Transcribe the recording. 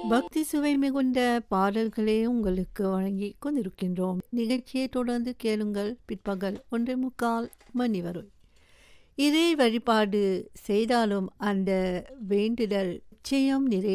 பக்தி சுவை மிகுந்த பாடல்களே உங்களுக்கு வழங்கி கொண்டிருக்கின்றோம். நிகழ்ச்சியை தொடர்ந்து கேளுங்கள். பிற்பகல் 1:45 மணி வரை இறை வழிபாடு செய்தாலும் அந்த வேண்டுதல் நிச்சயம்